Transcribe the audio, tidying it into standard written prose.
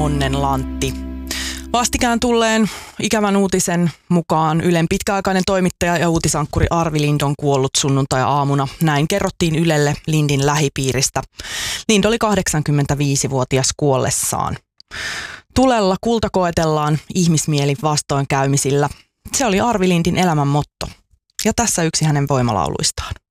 onnen lantti. Vastikään tulleen ikävän uutisen mukaan Ylen pitkäaikainen toimittaja ja uutisankkuri Arvi Lind on kuollut sunnuntai-aamuna. Näin kerrottiin Ylelle Lindin lähipiiristä. Lind oli 85-vuotias kuollessaan. Tulella kulta koetellaan ihmismieli vastoinkäymisillä. Se oli Arvi Lindin elämän motto. Ja tässä yksi hänen voimalauluistaan.